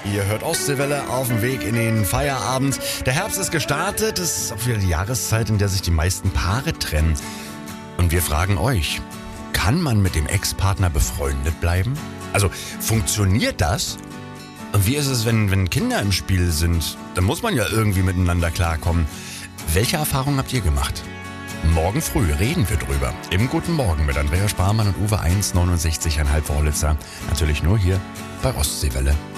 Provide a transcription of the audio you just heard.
Ihr hört Ostseewelle auf dem Weg in den Feierabend. Der Herbst ist gestartet, es ist auch wieder die Jahreszeit, in der sich die meisten Paare trennen. Und wir fragen euch, kann man mit dem Ex-Partner befreundet bleiben? Also, funktioniert das? Und wie ist es, wenn Kinder im Spiel sind? Dann muss man ja irgendwie miteinander klarkommen. Welche Erfahrungen habt ihr gemacht? Morgen früh reden wir drüber. Im Guten Morgen mit Andrea Sparmann und Uwe 1,69,5 Vorlitzer. Natürlich nur hier bei Ostseewelle.